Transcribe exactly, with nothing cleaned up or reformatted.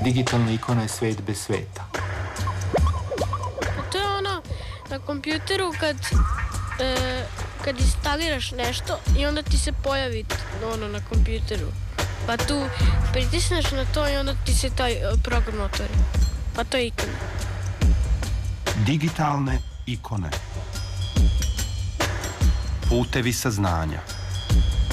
Digitalna ikona je svet bez sveta. To je ono na kompjuteru kad, e, kad instaliraš nešto i onda ti se pojavi ono na kompjuteru. Pa tu pritisneš na to i onda ti se taj program otvori. Pa to je ikona. Digitalne ikone. Putevi saznanja.